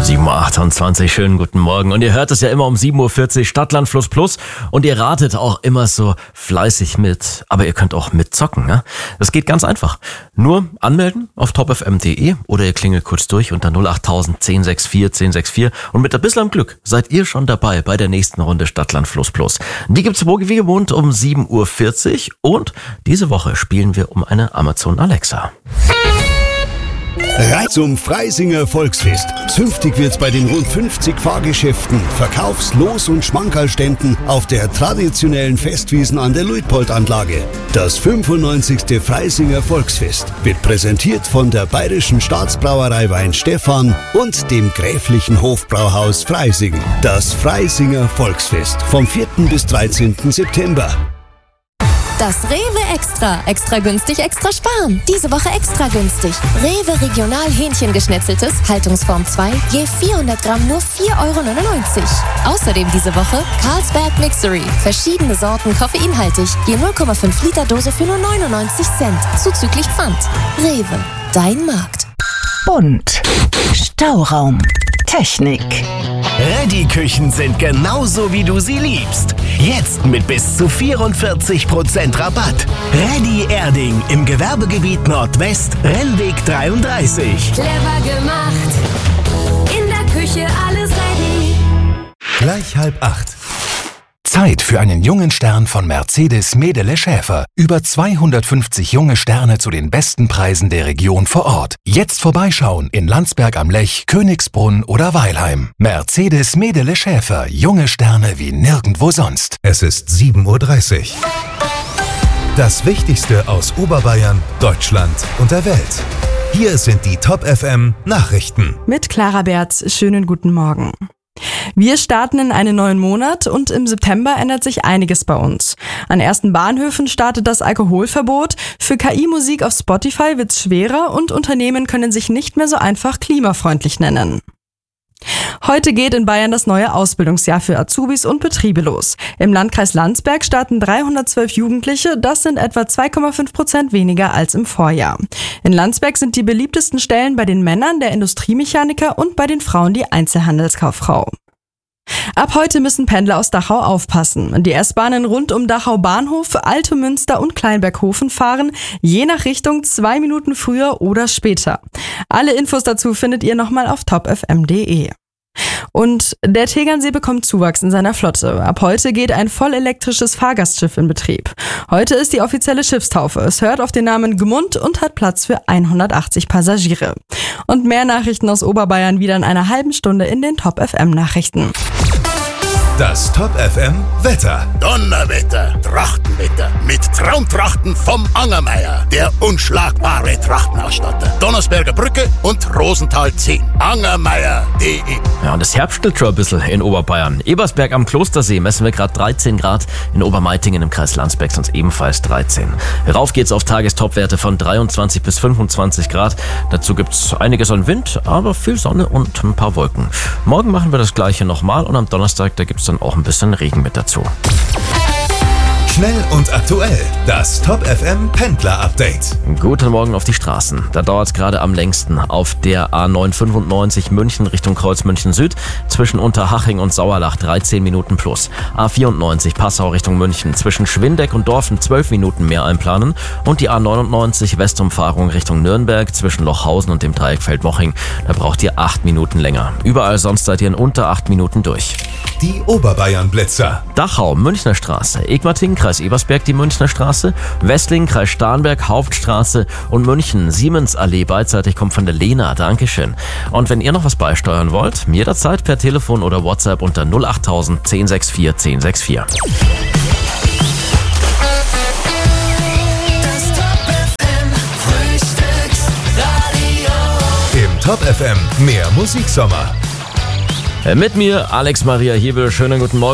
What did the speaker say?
7.28 Uhr, schönen guten Morgen. Und ihr hört es ja immer um 7.40 Uhr, Stadtland Fluss Plus. Und ihr ratet auch immer so fleißig mit. Aber ihr könnt auch mitzocken, ne? Das geht ganz einfach. Nur anmelden auf topfm.de oder ihr klingelt kurz durch unter 08000 1064 1064. Und mit ein bisschen Glück seid ihr schon dabei bei der nächsten Runde Stadtland Fluss Plus. Die gibt's wie gewohnt um 7.40 Uhr. Und diese Woche spielen wir um eine Amazon Alexa. Zum Freisinger Volksfest. Zünftig wird's bei den rund 50 Fahrgeschäften, Verkaufs-, Los- und Schmankerlständen auf der traditionellen Festwiesen an der Luitpold-Anlage. Das 95. Freisinger Volksfest wird präsentiert von der Bayerischen Staatsbrauerei Weinstefan und dem Gräflichen Hofbrauhaus Freising. Das Freisinger Volksfest vom 4. bis 13. September. Das Rewe Extra. Extra günstig, extra sparen. Diese Woche extra günstig. Rewe Regional Hähnchengeschnetzeltes, Haltungsform 2, je 400 Gramm nur 4,99 €. Außerdem diese Woche Carlsberg Mixery. Verschiedene Sorten koffeinhaltig, je 0,5 Liter Dose für nur 99 Cent. Zuzüglich Pfand. Rewe, dein Markt. Bunt. Stauraum. Technik. Reddy-Küchen sind genauso, wie du sie liebst. Jetzt mit bis zu 44% Rabatt. Reddy Erding im Gewerbegebiet Nordwest, Rennweg 33. Clever gemacht. In der Küche alles ready. Gleich 7:30. Zeit für einen jungen Stern von Mercedes Medele Schäfer. Über 250 junge Sterne zu den besten Preisen der Region vor Ort. Jetzt vorbeischauen in Landsberg am Lech, Königsbrunn oder Weilheim. Mercedes Medele Schäfer. Junge Sterne wie nirgendwo sonst. Es ist 7:30 Uhr. Das Wichtigste aus Oberbayern, Deutschland und der Welt. Hier sind die Top FM Nachrichten. Mit Clara Berz, schönen guten Morgen. Wir starten in einen neuen Monat und im September ändert sich einiges bei uns. An ersten Bahnhöfen startet das Alkoholverbot, für KI-Musik auf Spotify wird's schwerer und Unternehmen können sich nicht mehr so einfach klimafreundlich nennen. Heute geht in Bayern das neue Ausbildungsjahr für Azubis und Betriebe los. Im Landkreis Landsberg starten 312 Jugendliche, das sind etwa 2,5% weniger als im Vorjahr. In Landsberg sind die beliebtesten Stellen bei den Männern der Industriemechaniker und bei den Frauen die Einzelhandelskauffrau. Ab heute müssen Pendler aus Dachau aufpassen. Die S-Bahnen rund um Dachau Bahnhof, Alte Münster und Kleinberghofen fahren je nach Richtung 2 Minuten früher oder später. Alle Infos dazu findet ihr nochmal auf topfm.de. Und der Tegernsee bekommt Zuwachs in seiner Flotte. Ab heute geht ein vollelektrisches Fahrgastschiff in Betrieb. Heute ist die offizielle Schiffstaufe. Es hört auf den Namen Gmund und hat Platz für 180 Passagiere. Und mehr Nachrichten aus Oberbayern wieder in einer halben Stunde in den Top FM Nachrichten. Das Top FM Wetter. Donnerwetter, Trachtenwetter mit Traumtrachten vom Angermeier, der unschlagbare Trachtenausstatter. Donnersberger Brücke und Rosenthal 10. Angermeier.de. Ja, und das herbstelt schon ein bisschen in Oberbayern. Ebersberg am Klostersee messen wir gerade 13 Grad. In Obermeitingen im Kreis Landsberg sind es ebenfalls 13. Rauf geht's auf Tagestopwerte von 23 bis 25 Grad. Dazu gibt's einiges an Wind, aber viel Sonne und ein paar Wolken. Morgen machen wir das Gleiche nochmal und am Donnerstag, da gibt's dann auch ein bisschen Regen mit dazu. Schnell und aktuell. Das Top FM Pendler Update. Guten Morgen auf die Straßen. Da dauert es gerade am längsten auf der A995 München Richtung Kreuz München Süd zwischen Unterhaching und Sauerlach 13 Minuten plus. A94 Passau Richtung München zwischen Schwindeck und Dorfen 12 Minuten mehr einplanen und die A99 Westumfahrung Richtung Nürnberg zwischen Lochhausen und dem Dreieck Feldmoching. Da braucht ihr 8 Minuten länger. Überall sonst seid ihr in unter 8 Minuten durch. Die Oberbayern Blitzer. Dachau, Münchner Straße, Egmating, Kreis Ebersberg, die Münchner Straße, Wesslingen, Kreis Starnberg, Hauptstraße und München, Siemensallee, beidseitig kommt von der Lena, Dankeschön. Und wenn ihr noch was beisteuern wollt, jederzeit per Telefon oder WhatsApp unter 08000 1064 1064. Im Top FM mehr Musiksommer. Mit mir, Alex Maria Hebel, schönen guten Morgen.